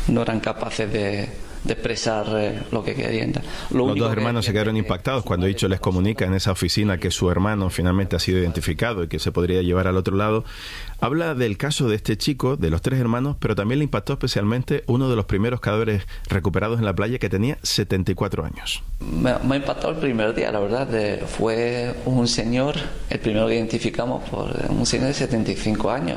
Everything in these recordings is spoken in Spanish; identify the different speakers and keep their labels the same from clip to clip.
Speaker 1: no eran capaces de expresar lo que querían.
Speaker 2: Los dos hermanos se quedaron impactados cuando Icho les comunica en esa oficina que su hermano finalmente ha sido identificado y que se podría llevar al otro lado. Habla del caso de este chico, de los tres hermanos, pero también le impactó especialmente uno de los primeros cadáveres recuperados en la playa, que tenía 74 años.
Speaker 1: Me ha impactado el primer día, la verdad. Fue un señor, el primero que identificamos, por un señor de 75 años.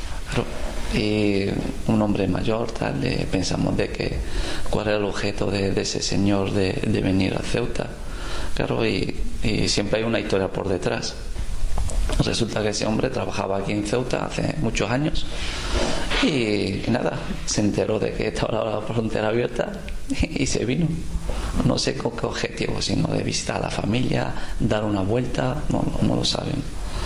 Speaker 1: Y un hombre mayor, tal, pensamos de que cuál era el objeto de ese señor de venir a Ceuta. Claro, y siempre hay una historia por detrás. Resulta que ese hombre trabajaba aquí en Ceuta hace muchos años y nada, se enteró de que estaba la frontera abierta y se vino. No sé con qué objetivo, sino de visitar a la familia, dar una vuelta, no lo saben.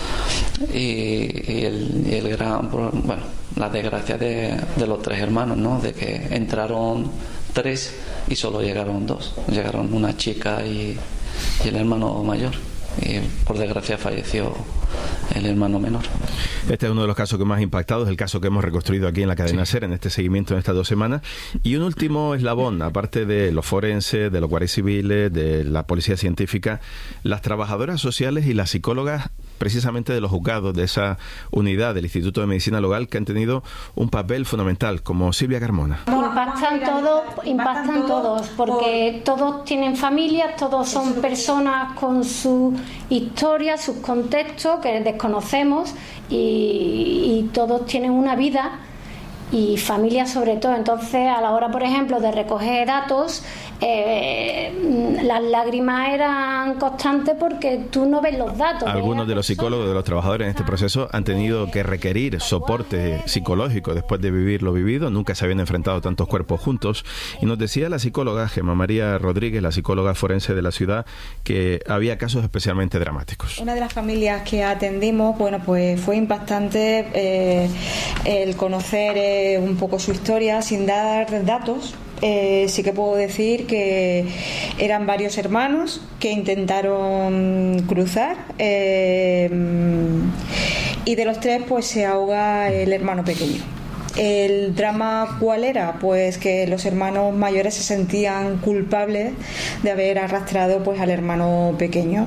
Speaker 1: Y el gran, bueno, la desgracia de los tres hermanos, ¿no? De que entraron tres y solo llegaron dos. Llegaron una chica y el hermano mayor. Y por desgracia falleció el hermano menor.
Speaker 2: Este es uno de los casos que más ha impactado, es el caso que hemos reconstruido aquí en la cadena SER en este seguimiento en estas 2 semanas. Y un último eslabón, aparte de los forenses, de los guardias civiles, de la policía científica, las trabajadoras sociales y las psicólogas precisamente de los juzgados, de esa unidad del Instituto de Medicina Legal, que han tenido un papel fundamental, como Silvia Carmona.
Speaker 3: Impactan todos, porque todos tienen familias, todos son personas con su historia, sus contextos que desconocemos y todos tienen una vida y familias sobre todo. Entonces, a la hora, por ejemplo, de recoger datos, las lágrimas eran constantes porque tú no ves los datos.
Speaker 2: Algunos de los psicólogos, de los trabajadores en este proceso, han tenido que requerir soporte psicológico después de vivir lo vivido. Nunca se habían enfrentado tantos cuerpos juntos. Y nos decía la psicóloga Gemma María Rodríguez, la psicóloga forense de la ciudad, que había casos especialmente dramáticos.
Speaker 4: Una de las familias que atendimos, bueno, pues fue impactante el conocer un poco su historia sin dar datos. Sí que puedo decir que eran varios hermanos que intentaron cruzar y de los tres pues se ahoga el hermano pequeño. ¿El drama cuál era? Pues que los hermanos mayores se sentían culpables de haber arrastrado pues al hermano pequeño.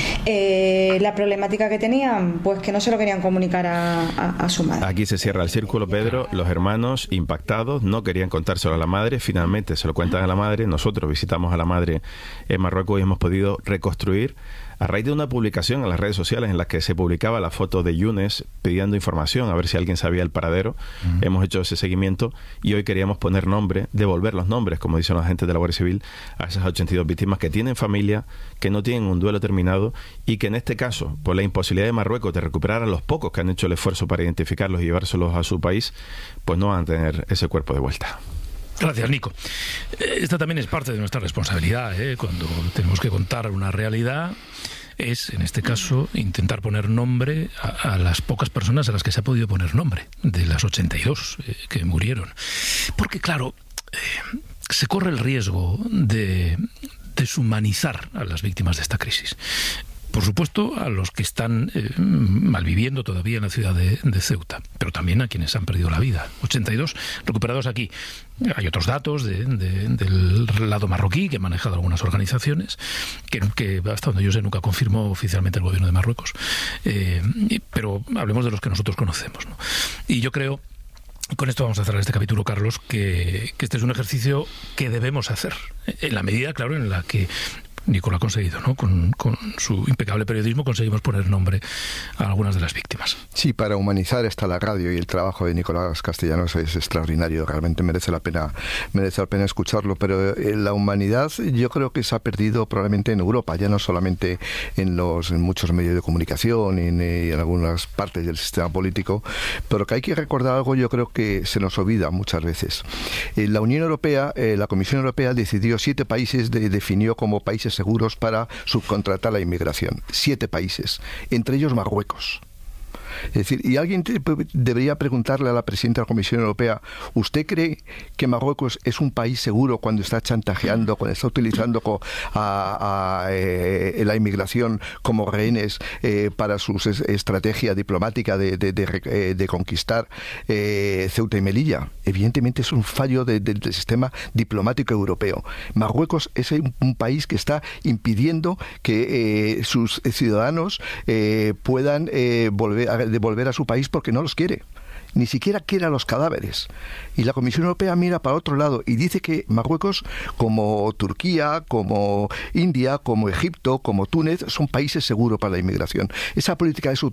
Speaker 4: La problemática que tenían, pues que no se lo querían comunicar a su madre.
Speaker 2: Aquí se cierra el círculo, Pedro. Los hermanos impactados no querían contárselo a la madre, finalmente se lo cuentan a la madre. Nosotros visitamos a la madre en Marruecos y hemos podido reconstruir, a raíz de una publicación en las redes sociales en la que se publicaba la foto de Yunes pidiendo información a ver si alguien sabía el paradero. Hemos hecho ese seguimiento y hoy queríamos poner nombre, devolver los nombres, como dicen los agentes de la Guardia Civil, a esas 82 víctimas que tienen familia, que no tienen un duelo terminado y que en este caso, por la imposibilidad de Marruecos de recuperar a los pocos que han hecho el esfuerzo para identificarlos y llevárselos a su país, pues no van a tener ese cuerpo de vuelta.
Speaker 5: Gracias, Nico. Esta también es parte de nuestra responsabilidad, cuando tenemos que contar una realidad. Es, en este caso, intentar poner nombre a las pocas personas a las que se ha podido poner nombre, de las 82 que murieron. Porque, claro, se corre el riesgo de deshumanizar a las víctimas de esta crisis. Por supuesto, a los que están malviviendo todavía en la ciudad de Ceuta, pero también a quienes han perdido la vida. 82 recuperados aquí. Hay otros datos del lado marroquí que han manejado algunas organizaciones, que hasta donde yo sé nunca confirmó oficialmente el gobierno de Marruecos. Pero hablemos de los que nosotros conocemos, ¿no? Y yo creo, con esto vamos a cerrar este capítulo, Carlos, que este es un ejercicio que debemos hacer, en la medida, claro, en la que Nico lo ha conseguido, ¿no? Con su impecable periodismo conseguimos poner nombre a algunas de las víctimas.
Speaker 6: Sí, para humanizar está la radio y el trabajo de Nicolás Castellanos es extraordinario, realmente merece la pena escucharlo, pero la humanidad yo creo que se ha perdido probablemente en Europa, ya no solamente en muchos medios de comunicación y en algunas partes del sistema político, pero que hay que recordar algo, yo creo que se nos olvida muchas veces. La Unión Europea, la Comisión Europea decidió 7 países, definió como países seguros para subcontratar la inmigración. 7 países, entre ellos Marruecos. Es decir, y alguien debería preguntarle a la presidenta de la Comisión Europea, ¿usted cree que Marruecos es un país seguro cuando está chantajeando, cuando está utilizando la inmigración como rehenes para su estrategia diplomática de conquistar Ceuta y Melilla? Evidentemente es un fallo del sistema diplomático europeo. Marruecos es un país que está impidiendo que sus ciudadanos puedan devolver a su país porque no los quiere. Ni siquiera quiere a los cadáveres. Y la Comisión Europea mira para otro lado y dice que Marruecos, como Turquía, como India, como Egipto, como Túnez, son países seguros para la inmigración. Esa política de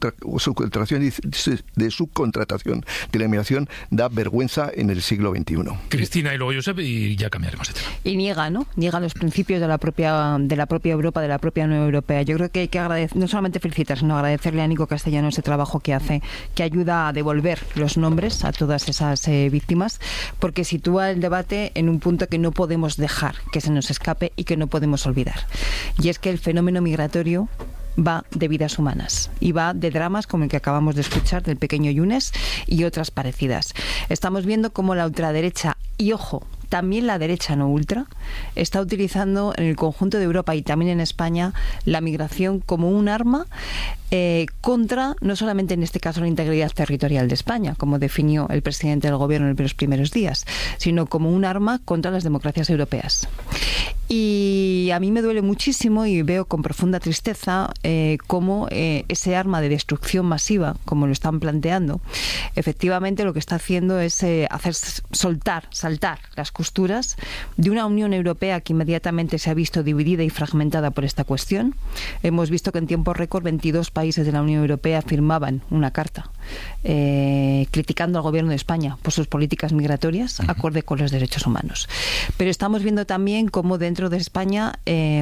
Speaker 6: subcontratación de la inmigración da vergüenza en el siglo XXI.
Speaker 5: Cristina y luego Josep, y ya cambiaremos de tema.
Speaker 7: Y niega los principios de la propia Europa, de la propia Unión Europea. Yo creo que hay que agradecer, no solamente felicitar, sino agradecerle a Nico Castellano ese trabajo que hace, que ayuda a devolver los nombres a todas esas víctimas, porque sitúa el debate en un punto que no podemos dejar que se nos escape y que no podemos olvidar. Y es que el fenómeno migratorio va de vidas humanas y va de dramas como el que acabamos de escuchar del pequeño Yunes y otras parecidas. Estamos viendo cómo la ultraderecha, y ojo, también la derecha no ultra, está utilizando en el conjunto de Europa y también en España la migración como un arma contra, no solamente en este caso, la integridad territorial de España, como definió el presidente del gobierno en los primeros días, sino como un arma contra las democracias europeas. Y a mí me duele muchísimo y veo con profunda tristeza cómo ese arma de destrucción masiva, como lo están planteando, efectivamente lo que está haciendo es hacer saltar las costuras de una Unión Europea que inmediatamente se ha visto dividida y fragmentada por esta cuestión. Hemos visto que en tiempo récord 22 países de la Unión Europea firmaban una carta criticando al gobierno de España por sus políticas migratorias acorde con los derechos humanos. Pero estamos viendo también cómo dentro de España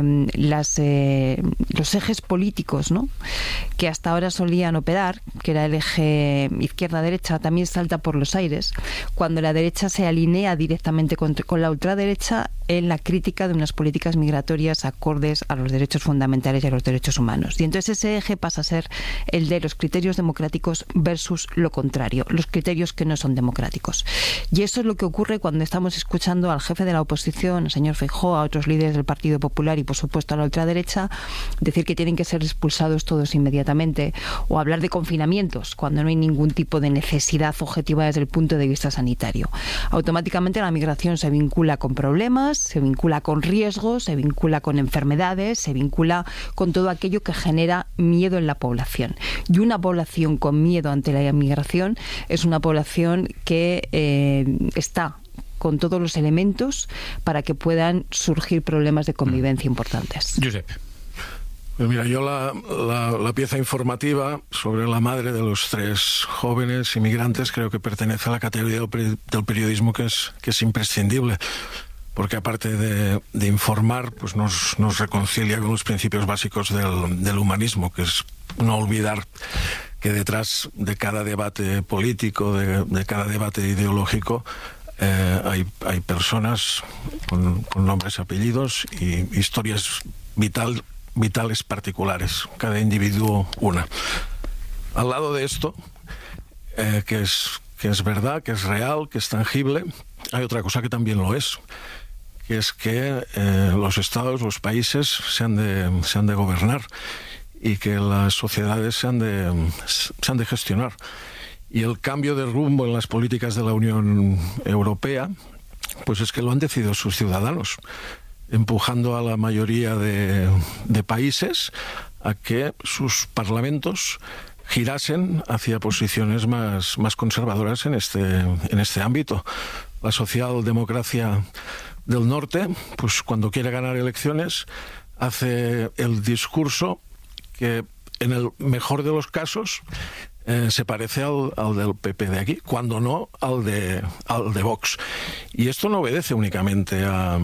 Speaker 7: los ejes políticos, ¿no?, que hasta ahora solían operar, que era el eje izquierda-derecha, también salta por los aires cuando la derecha se alinea directamente con la ultraderecha en la crítica de unas políticas migratorias acordes a los derechos fundamentales y a los derechos humanos. Y entonces ese eje pasa a ser el de los criterios democráticos versus lo contrario, los criterios que no son democráticos. Y eso es lo que ocurre cuando estamos escuchando al jefe de la oposición, el señor Feijóo, a otros líderes del Partido Popular y por supuesto a la ultraderecha, decir que tienen que ser expulsados todos inmediatamente, o hablar de confinamientos cuando no hay ningún tipo de necesidad objetiva desde el punto de vista sanitario. Automáticamente la migración se vincula con problemas, se vincula con riesgos, se vincula con enfermedades, se vincula con todo aquello que genera miedo en la población. Y una población con miedo ante la inmigración es una población que está con todos los elementos para que puedan surgir problemas de convivencia importantes.
Speaker 5: Josep.
Speaker 8: Pues mira, yo la pieza informativa sobre la madre de los 3 jóvenes inmigrantes creo que pertenece a la categoría del periodismo que es imprescindible, porque aparte de informar, pues nos reconcilia con los principios básicos del humanismo, que es no olvidar que detrás de cada debate político, de cada debate ideológico, hay personas con nombres, apellidos y historias vitales particulares, cada individuo una. Al lado de esto, que es verdad, que es real, que es tangible, hay otra cosa que también lo es, que es que los estados, los países se han de gobernar y que las sociedades se han de gestionar. Y el cambio de rumbo en las políticas de la Unión Europea, pues es que lo han decidido sus ciudadanos, empujando a la mayoría de países a que sus parlamentos girasen hacia posiciones más conservadoras en este ámbito. La socialdemocracia del norte, pues cuando quiere ganar elecciones, hace el discurso que en el mejor de los casos se parece al del PP de aquí, cuando no al de Vox. Y esto no obedece únicamente a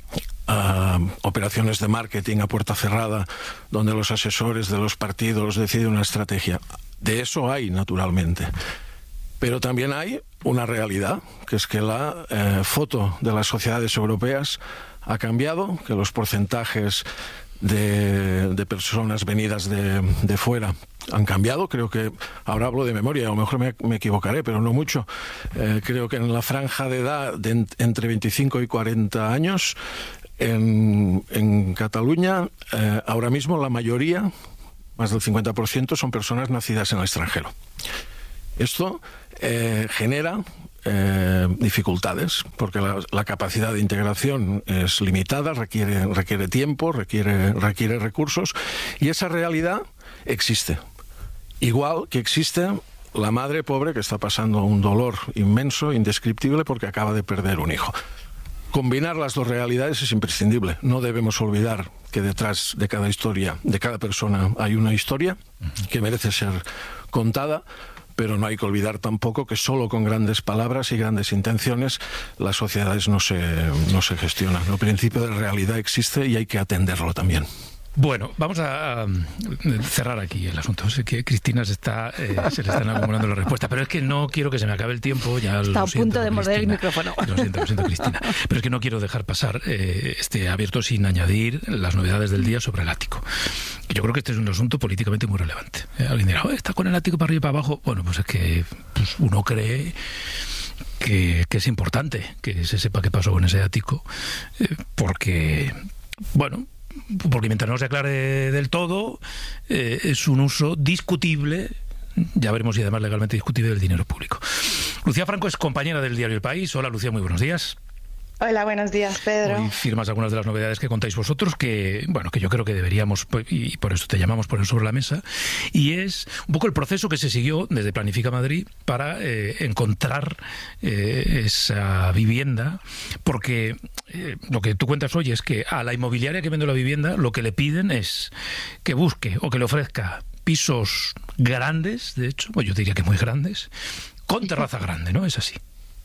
Speaker 8: operaciones de marketing a puerta cerrada, donde los asesores de los partidos deciden una estrategia. De eso hay, naturalmente. Pero también hay una realidad, que es que la foto de las sociedades europeas ha cambiado, que los porcentajes de personas venidas de fuera han cambiado. Creo que, ahora hablo de memoria, a lo mejor me equivocaré, pero no mucho. Creo que en la franja de edad de entre 25 y 40 años, en Cataluña, ahora mismo la mayoría, más del 50%, son personas nacidas en el extranjero. Esto genera dificultades, porque la capacidad de integración es limitada, requiere tiempo, requiere recursos, y esa realidad existe. Igual que existe la madre pobre que está pasando un dolor inmenso, indescriptible, porque acaba de perder un hijo. Combinar las dos realidades es imprescindible. No debemos olvidar que detrás de cada historia, de cada persona, hay una historia que merece ser contada, pero no hay que olvidar tampoco que solo con grandes palabras y grandes intenciones las sociedades no se gestionan. El principio de realidad existe y hay que atenderlo también.
Speaker 5: Bueno, vamos a cerrar aquí el asunto. Sé que Cristina se le están acumulando las respuestas, pero es que no quiero que se me acabe el tiempo. Ya está
Speaker 7: a punto de morder el micrófono.
Speaker 5: Lo siento, Cristina. Pero es que no quiero dejar pasar este abierto sin añadir las novedades del día sobre el ático. Yo creo que este es un asunto políticamente muy relevante. Alguien dirá, está con el ático para arriba y para abajo. Bueno, pues es que uno cree que es importante que se sepa qué pasó con ese ático, porque mientras no se aclare del todo, es un uso discutible, ya veremos si además legalmente discutible, del dinero público. Lucía Franco es compañera del diario El País. Hola, Lucía, muy buenos días.
Speaker 9: Hola, buenos días, Pedro.
Speaker 5: Hoy firmas algunas de las novedades que contáis vosotros, que yo creo que deberíamos, y por eso te llamamos, poner sobre la mesa, y es un poco el proceso que se siguió desde Planifica Madrid para encontrar esa vivienda, porque lo que tú cuentas hoy es que a la inmobiliaria que vende la vivienda lo que le piden es que busque o que le ofrezca pisos grandes, de hecho, yo diría que muy grandes, con terraza grande, ¿no? Es así.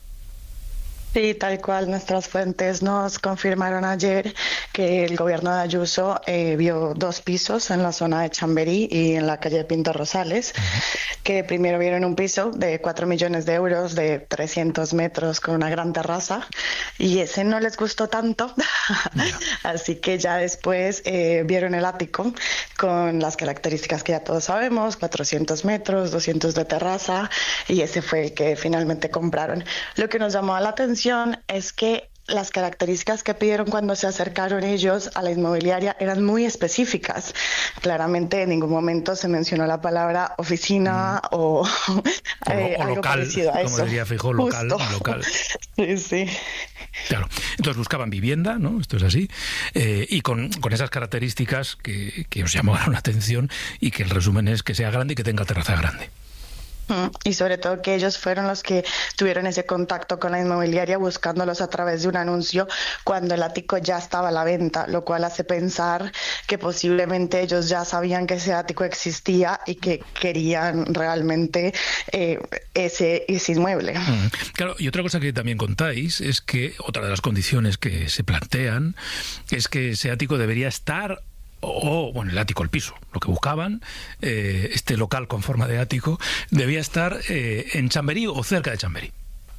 Speaker 9: Sí, tal cual. Nuestras fuentes nos confirmaron ayer que el gobierno de Ayuso vio 2 pisos en la zona de Chamberí y en la calle Pinto Rosales, que primero vieron un piso de 4 millones de euros de 300 metros con una gran terraza, y ese no les gustó tanto, así que ya después vieron el ático con las características que ya todos sabemos, 400 metros, 200 de terraza, y ese fue el que finalmente compraron. Lo que nos llamó la atención es que las características que pidieron cuando se acercaron ellos a la inmobiliaria eran muy específicas. Claramente en ningún momento se mencionó la palabra oficina o algo
Speaker 5: local,
Speaker 9: parecido a eso.
Speaker 5: Como diría Feijóo, local.
Speaker 9: Sí.
Speaker 5: Claro. Entonces buscaban vivienda, ¿no? Esto es así. Y con esas características que os llamaron la atención, y que el resumen es que sea grande y que tenga terraza grande.
Speaker 9: Y sobre todo que ellos fueron los que tuvieron ese contacto con la inmobiliaria buscándolos a través de un anuncio cuando el ático ya estaba a la venta, lo cual hace pensar que posiblemente ellos ya sabían que ese ático existía y que querían realmente ese inmueble.
Speaker 5: Claro, y otra cosa que también contáis es que otra de las condiciones que se plantean es que ese ático debería estar, el ático, el piso, lo que buscaban, este local con forma de ático, debía estar en Chamberí o cerca de Chamberí.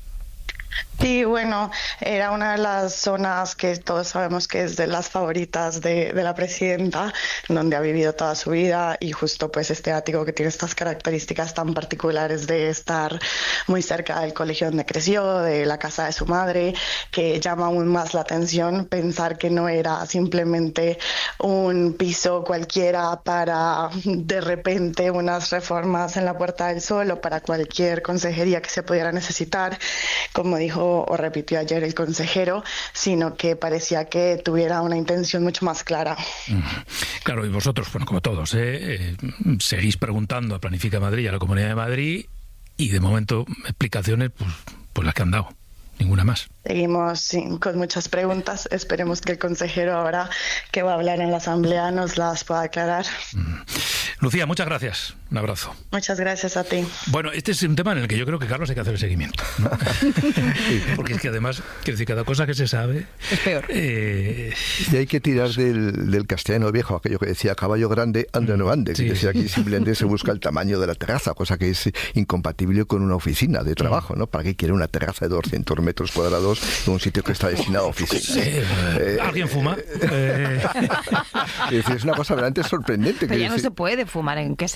Speaker 9: Sí, bueno, era una de las zonas que todos sabemos que es de las favoritas de la presidenta, donde ha vivido toda su vida, y justo pues este ático que tiene estas características tan particulares de estar muy cerca del colegio donde creció, de la casa de su madre, que llama aún más la atención pensar que no era simplemente un piso cualquiera para de repente unas reformas en la Puerta del Sol o para cualquier consejería que se pudiera necesitar, como dijo o repitió ayer el consejero, sino que parecía que tuviera una intención mucho más clara.
Speaker 5: Claro, y vosotros, como todos, seguís preguntando a Planifica Madrid y a la Comunidad de Madrid, y de momento explicaciones, pues las que han dado. Ninguna más.
Speaker 9: Seguimos con muchas preguntas. Esperemos que el consejero, ahora que va a hablar en la Asamblea, nos las pueda aclarar.
Speaker 5: Lucía, muchas gracias. Un abrazo.
Speaker 9: Muchas gracias a ti.
Speaker 5: Bueno, este es un tema en el que yo creo que, Carlos, hay que hacer el seguimiento, ¿no? Porque es que además, quiero decir, cada cosa que se sabe
Speaker 7: es peor.
Speaker 6: Y hay que tirar del castellano viejo, aquello que decía caballo grande, ande no ande. Sí. Que decía aquí simplemente se busca el tamaño de la terraza, cosa que es incompatible con una oficina de trabajo, ¿no? ¿Para qué quiere una terraza de 200 metros cuadrados en un sitio que está destinado a oficina?
Speaker 5: ¿Alguien fuma?
Speaker 6: Es decir, es una cosa verdaderamente sorprendente.
Speaker 7: Pero ya no se puede fumar en que sea en la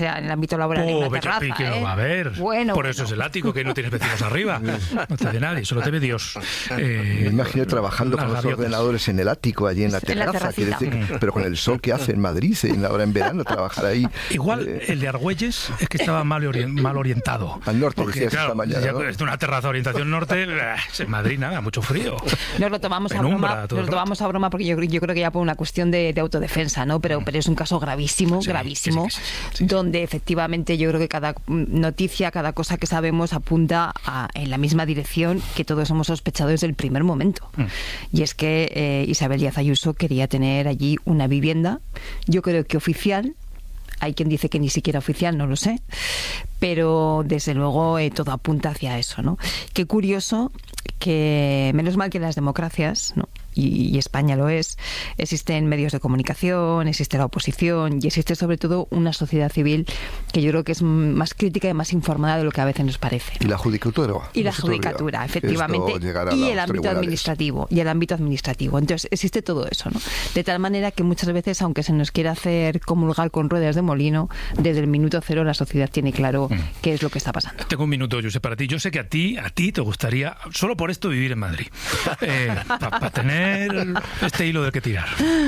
Speaker 7: ámbito laboral en una terraza.
Speaker 5: Que no va a haber.
Speaker 7: Bueno,
Speaker 5: por eso es el ático, que no tienes vecinos arriba. No te ve nadie, solo te ve Dios.
Speaker 6: Me imagino trabajando con los ordenadores en el ático, allí en la terraza. Quiere decir, pero con el sol que hace en Madrid, ahora en verano, trabajar ahí.
Speaker 5: Igual el de Argüelles es que estaba mal orientado.
Speaker 6: Al norte,
Speaker 5: porque,
Speaker 6: decías,
Speaker 5: claro,
Speaker 6: esta mañana, ¿no?
Speaker 5: Es una terraza orientación norte, en Madrid nada, mucho frío.
Speaker 7: Nos lo tomamos
Speaker 5: Penumbra,
Speaker 7: a broma porque yo creo que ya por una cuestión de autodefensa, ¿no? Pero es un caso gravísimo,
Speaker 5: sí.
Speaker 7: Donde efectivamente yo creo que cada noticia, cada cosa que sabemos apunta en la misma dirección que todos hemos sospechado desde el primer momento. Y es que Isabel Díaz Ayuso quería tener allí una vivienda, yo creo que oficial. Hay quien dice que ni siquiera oficial, no lo sé, pero desde luego todo apunta hacia eso, ¿no? Qué curioso que, menos mal que en las democracias, ¿no? Y España lo es, existen medios de comunicación, existe la oposición y existe sobre todo una sociedad civil que yo creo que es más crítica y más informada de lo que a veces nos parece, ¿no?
Speaker 6: Y la judicatura.
Speaker 7: Y la judicatura, efectivamente. Y el ámbito administrativo. Entonces, existe todo eso, ¿no? De tal manera que muchas veces, aunque se nos quiera hacer comulgar con ruedas de molino, desde el minuto cero la sociedad tiene claro qué es lo que está pasando.
Speaker 5: Tengo un minuto, Josep, para ti. Yo sé que a ti te gustaría, solo por esto, vivir en Madrid. Para tener este hilo del que tirar.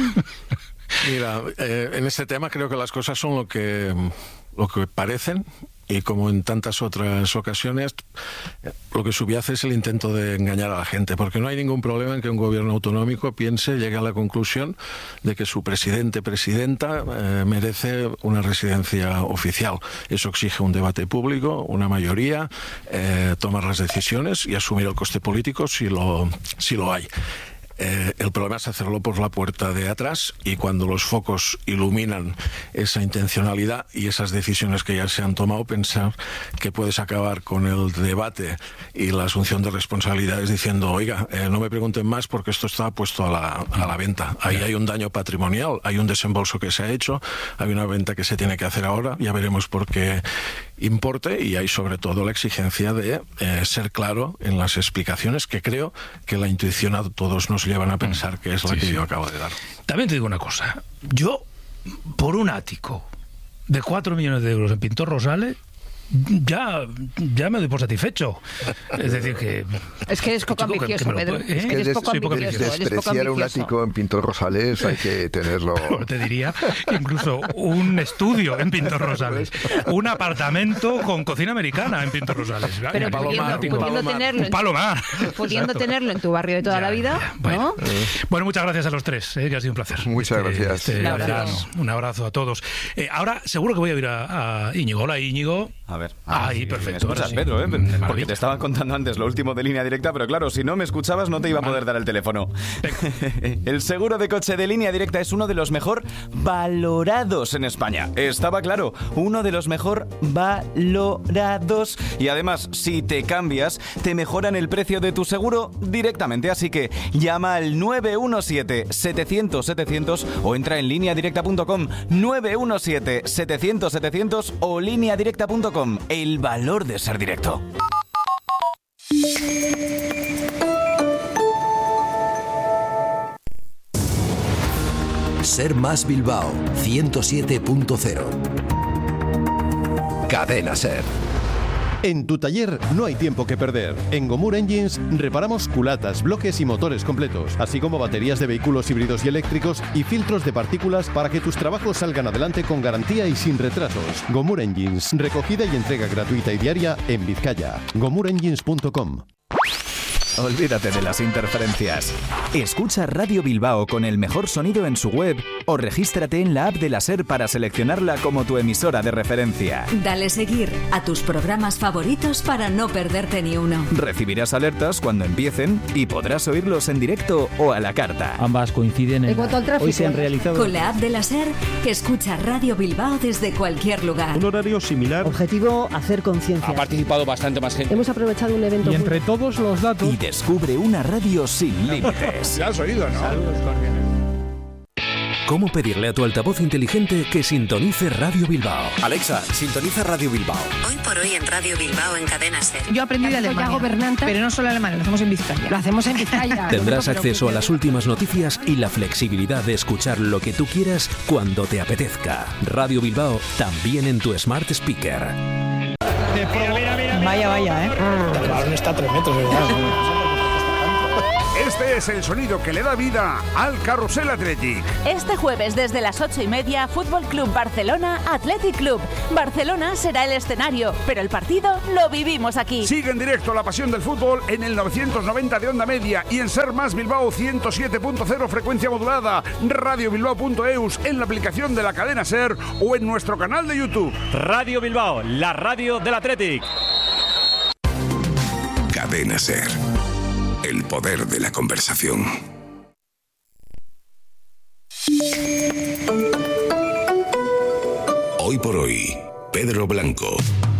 Speaker 8: Mira, en este tema creo que las cosas son lo que parecen, y como en tantas otras ocasiones, lo que subyace es el intento de engañar a la gente, porque no hay ningún problema en que un gobierno autonómico llegue a la conclusión de que su presidenta merece una residencia oficial. Eso exige un debate público, una mayoría, tomar las decisiones y asumir el coste político si lo hay. El problema es hacerlo por la puerta de atrás, y cuando los focos iluminan esa intencionalidad y esas decisiones que ya se han tomado, pensar que puedes acabar con el debate y la asunción de responsabilidades diciendo, oiga, no me pregunten más porque esto está puesto a la venta. Ahí hay un daño patrimonial, hay un desembolso que se ha hecho, hay una venta que se tiene que hacer ahora, ya veremos por qué importe, y hay sobre todo la exigencia de ser claro en las explicaciones, que creo que la intuición a todos nos llevan a pensar que es la que yo acabo de dar.
Speaker 5: También te digo una cosa, yo por un ático de 4 millones de euros en Pintor Rosales ya me doy por satisfecho. Es decir, que...
Speaker 7: Es que eres poco ambicioso, Pedro.
Speaker 6: Es que despreciar un ático en Pintor Rosales hay que tenerlo...
Speaker 5: Te diría incluso un estudio en Pintor Rosales, un apartamento con cocina americana en Pintor Rosales.
Speaker 7: Pero pudiendo tenerlo en tu barrio de toda la vida, ¿no?
Speaker 5: Bueno, muchas gracias a los tres, que ha sido un placer.
Speaker 6: Muchas gracias.
Speaker 5: Un abrazo a todos. Ahora seguro que voy a ir a Íñigo. Hola, Íñigo.
Speaker 10: A ver.
Speaker 5: Ahí, perfecto.
Speaker 10: Me escuchas, Pedro, porque te estaba contando antes lo último de Línea Directa, pero claro, si no me escuchabas no te iba a poder dar el teléfono. El seguro de coche de Línea Directa es uno de los mejor valorados en España. Estaba claro, uno de los mejor valorados. Y además, si te cambias, te mejoran el precio de tu seguro directamente. Así que llama al 917-700-700 o entra en lineadirecta.com. 917-700-700 o lineadirecta.com. El valor de ser directo.
Speaker 11: Ser Más Bilbao 107.0. Cadena Ser.
Speaker 12: En tu taller no hay tiempo que perder. En Gomur Engines reparamos culatas, bloques y motores completos, así como baterías de vehículos híbridos y eléctricos y filtros de partículas para que tus trabajos salgan adelante con garantía y sin retrasos. Gomur Engines, recogida y entrega gratuita y diaria en Vizcaya. GomurEngines.com.
Speaker 13: Olvídate de las interferencias. Escucha Radio Bilbao con el mejor sonido en su web o regístrate en la app de la SER para seleccionarla como tu emisora de referencia.
Speaker 14: Dale seguir a tus programas favoritos para no perderte ni uno.
Speaker 13: Recibirás alertas cuando empiecen y podrás oírlos en directo o a la carta.
Speaker 15: Ambas coinciden en...
Speaker 14: Hoy se han realizado... Con la app de la SER, que escucha Radio Bilbao desde cualquier lugar.
Speaker 15: Un horario similar.
Speaker 16: Objetivo, hacer conciencia.
Speaker 15: Ha participado bastante más gente.
Speaker 16: Hemos aprovechado un evento...
Speaker 15: Y entre todos los datos...
Speaker 13: Descubre una radio sin límites.
Speaker 15: Ya has oído, ¿no? Saludos cordiales.
Speaker 17: cómo pedirle a tu altavoz inteligente que sintonice Radio Bilbao.
Speaker 18: Alexa, sintoniza Radio Bilbao.
Speaker 19: Hoy por hoy en Radio Bilbao en Cadena SER.
Speaker 20: Yo aprendí de Alemania, pero no solo Alemania, lo hacemos en Vizcaya.
Speaker 16: Lo hacemos en Vizcaya.
Speaker 17: Tendrás acceso a las últimas noticias y la flexibilidad de escuchar lo que tú quieras cuando te apetezca. Radio Bilbao también en tu Smart Speaker.
Speaker 20: Vaya,
Speaker 15: El balón está a 3 metros, ¿verdad?
Speaker 21: Este es el sonido que le da vida al Carrusel Athletic.
Speaker 22: Este jueves desde las 8:30, Fútbol Club Barcelona Athletic Club. Barcelona será el escenario, pero el partido lo vivimos aquí.
Speaker 21: Sigue en directo la pasión del fútbol en el 990 de onda media y en Ser Más Bilbao 107.0 frecuencia modulada, radiobilbao.eus, en la aplicación de la cadena Ser o en nuestro canal de YouTube.
Speaker 23: Radio Bilbao, la radio del Athletic.
Speaker 11: Cadena Ser. El poder de la conversación. Hoy por hoy, Pedro Blanco.